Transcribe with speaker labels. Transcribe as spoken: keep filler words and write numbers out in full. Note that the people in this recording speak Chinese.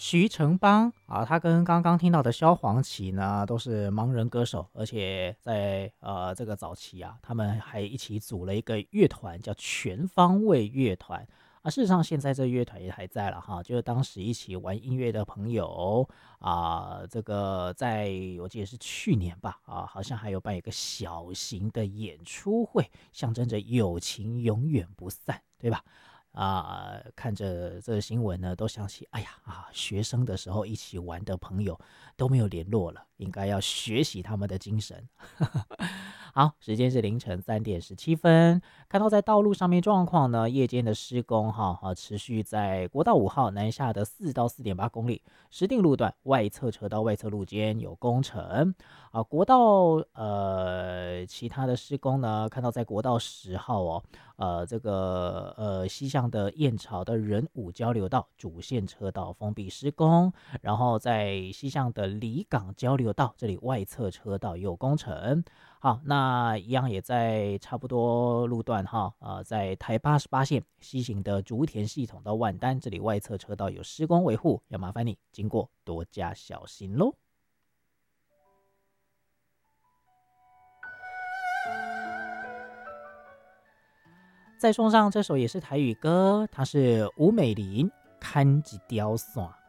Speaker 1: 徐成邦啊，他跟刚刚听到的萧煌奇呢，都是盲人歌手，而且在呃这个早期啊，他们还一起组了一个乐团，叫全方位乐团啊。事实上，现在这乐团也还在了哈，就是当时一起玩音乐的朋友啊，这个在我记得是去年吧啊，好像还有办一个小型的演出会，象征着友情永远不散，对吧？啊，看着这个新闻呢，都想起，哎呀啊，学生的时候一起玩的朋友都没有联络了，应该要学习他们的精神。好，时间是凌晨三点十七分，看到在道路上面状况呢，夜间的施工哈啊，持续在国道五号南下的四到四点八公里，石碇路段外侧车道外侧路间有工程啊，国道呃其他的施工呢，看到在国道十号哦。呃，这个呃西向的燕巢的仁武交流道主线车道封闭施工，然后在西向的离港交流道这里外侧车道也有工程。好，那一样也在差不多路段哈，呃，在台八十八线西行的竹田系统到万丹这里外侧车道有施工维护，要麻烦你经过多加小心喽。再送上这首也是台语歌，它是吴美玲《看一条线》。